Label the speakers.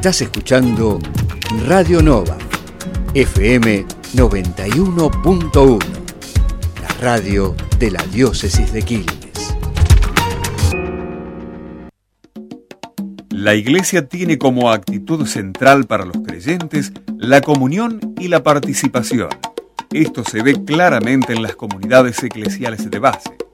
Speaker 1: Estás escuchando Radio Nova, FM 91.1, la radio de la diócesis de Quilmes.
Speaker 2: La Iglesia tiene como actitud central para los creyentes la comunión y la participación. Esto se ve claramente en las comunidades eclesiales de base.